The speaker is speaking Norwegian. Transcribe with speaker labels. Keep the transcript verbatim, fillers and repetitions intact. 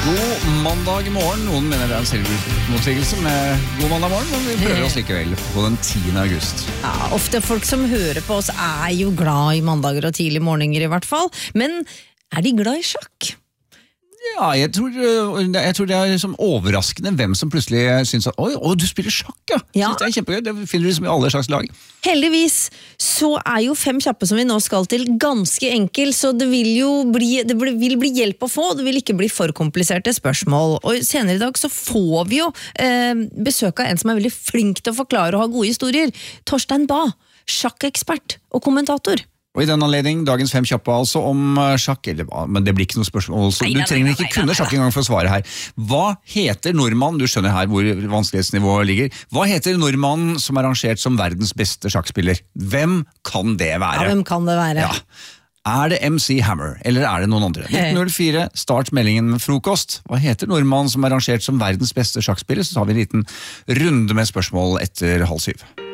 Speaker 1: God mandag morgen. Noen mener det er en selvmotsigelse med god mandag morgen, men vi prøver oss likevel på den tiende august.
Speaker 2: Ja, ofte folk som hører på oss er jo glad i mandager og tidlig morgener i hvert fall. Men er de glad i sjakk?
Speaker 1: Ja, jeg tror, jeg tror det er liksom overraskende hvem som plutselig synes at oi, å, du spiller sjakk, ja.
Speaker 2: Ja.
Speaker 1: Synes det er kjempegøy, det finner du liksom i alle slags lag.
Speaker 2: Heldigvis så er jo fem kjappe som vi nå skal til ganske enkel, så det vil jo bli, det vil bli hjelp å få, det vil ikke bli for kompliserte spørsmål. Og senere i dag så får vi jo eh, besøk av en som er veldig flink til å forklare og ha gode historier. Torstein Bae, sjakkekspert og kommentator.
Speaker 1: Og i den anledning, dagens fem kjappe altså om sjakk, eller hva, men det blir ikke noe spørsmål, så du trenger ikke kunne sjakk engang for å svare her. Hva heter nordmannen, du skjønner her hvor vanskelighetsnivået ligger, hva heter nordmannen som er rangert som verdens beste sjakkspiller? Hvem kan det være?
Speaker 2: Ja, hvem kan det være?
Speaker 1: Ja. Er det M C Hammer, eller er det noen andre? nitten null fire, start meldingen med frokost. Hva heter nordmannen som er rangert som verdens beste sjakkspiller? Så tar vi en liten runde med spørsmål etter halv syv.